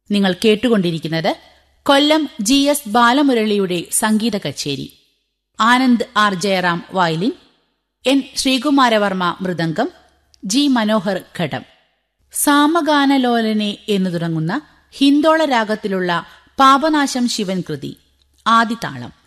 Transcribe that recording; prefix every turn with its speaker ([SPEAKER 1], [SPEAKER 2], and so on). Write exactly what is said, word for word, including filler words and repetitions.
[SPEAKER 1] നിങ്ങൾ കേട്ടുകൊണ്ടിരിക്കുന്നത് കൊല്ലം G S ബാലമുരളിയുടെ സംഗീത കച്ചേരി. Anand R Jayaram violin, N Sreekumara Varma mridangam, G Manohar ഘടം. സാമഗാനലോലനെ എന്നു തുടങ്ങുന്ന ഹിന്ദോള രാഗത്തിലുള്ള പാപനാശം ശിവൻ കൃതി ആദിതാളം.